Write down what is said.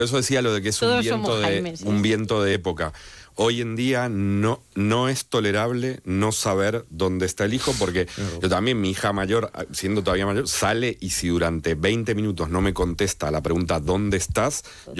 Eso decía lo de que es un viento de época. Hoy en día no es tolerable no saber dónde está el hijo, porque yo también, mi hija mayor, siendo todavía mayor, sale y si durante 20 minutos no me contesta la pregunta ¿dónde estás?